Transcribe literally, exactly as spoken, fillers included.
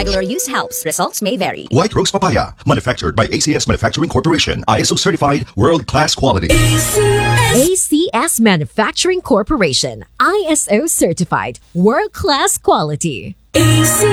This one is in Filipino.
Regular use helps. Results may vary. White Rose Papaya, manufactured by A C S Manufacturing Corporation. I S O certified, world-class quality. A C S Manufacturing Corporation, I S O certified, world-class quality. A C